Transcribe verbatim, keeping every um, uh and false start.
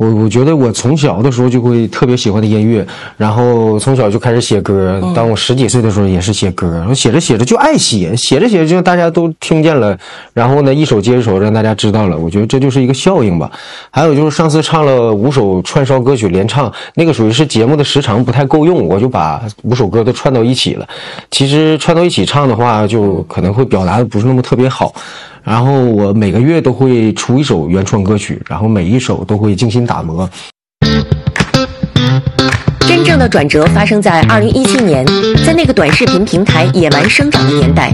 我我觉得我从小的时候就会特别喜欢的音乐，然后从小就开始写歌。当我十几岁的时候也是写歌，我写着写着就爱写，写着写着就大家都听见了，然后呢一首接一首让大家知道了。我觉得这就是一个效应吧。还有就是上次唱了五首串烧歌曲连唱，那个属于是节目的时长不太够用，我就把五首歌都串到一起了。其实串到一起唱的话，就可能会表达的不是那么特别好。然后我每个月都会出一首原创歌曲，然后每一首都会精心打磨。 真正的转折发生在二零一七年，在那个短视频平台野蛮生长的年代，